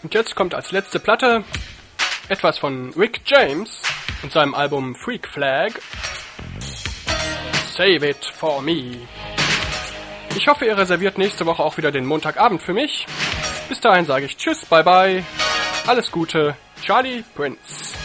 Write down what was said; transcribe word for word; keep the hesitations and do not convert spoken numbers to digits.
Und jetzt kommt als letzte Platte etwas von Rick James und seinem Album Freak Flag. Save it for me. Ich hoffe, ihr reserviert nächste Woche auch wieder den Montagabend für mich. Bis dahin sage ich Tschüss, bye bye, alles Gute, Charlie Prince.